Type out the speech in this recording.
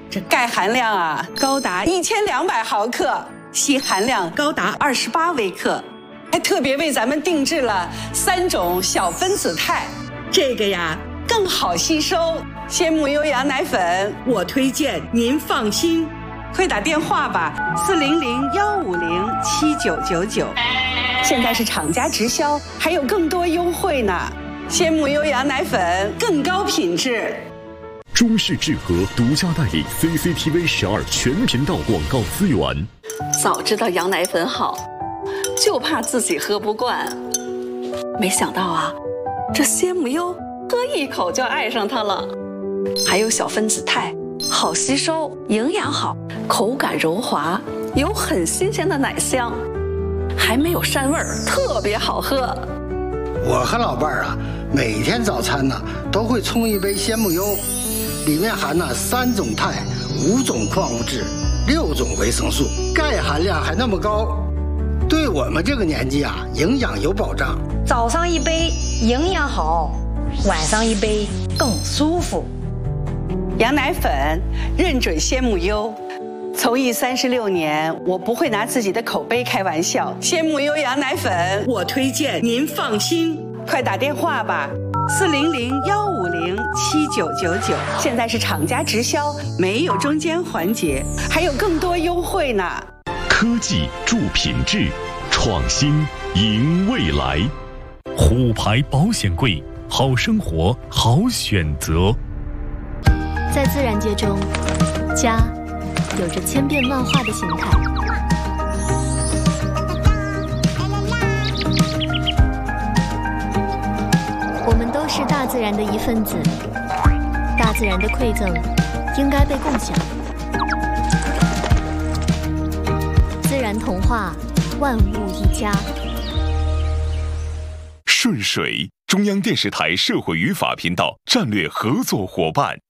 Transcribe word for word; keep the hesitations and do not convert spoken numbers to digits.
这钙含量啊高达一千两百毫克，硒含量高达二十八微克，还特别为咱们定制了三种小分子肽，这个呀更好吸收。鲜母优羊奶粉，我推荐您放心，快打电话吧，四零零幺五零七九九九。现在是厂家直销，还有更多优惠呢。鲜母优羊奶粉更高品质。 中式智和独家代理 C C T V 十二全频道广告资源。 早知道羊奶粉好，就怕自己喝不惯。没想到啊，这鲜母优喝一口就爱上它了。还有小分子肽，好吸收，营养好，口感柔滑，有很新鲜的奶香，还没有膻味儿，特别好喝。 我和老伴儿啊，每天早餐呢都会冲一杯鲜母优。里面含了三种肽、五种矿物质、六种维生素，钙含量还那么高，对我们这个年纪啊，营养有保障。 早上一杯营养好，晚上一杯更舒服。 羊奶粉认准鲜母优，从艺三十六年，我不会拿自己的口碑开玩笑。鲜母优羊奶粉，我推荐您放心，快打电话吧。四零零幺五零七九九九，现在是厂家直销，没有中间环节，还有更多优惠呢。 科技助品质，创新赢未来。虎牌保险柜，好生活好选择。 在自然界中，家有着千变万化的形态。我们都是大自然的一份子，大自然的馈赠应该被共享。自然童话，万物一家。 顺水，中央电视台社会与法频道战略合作伙伴。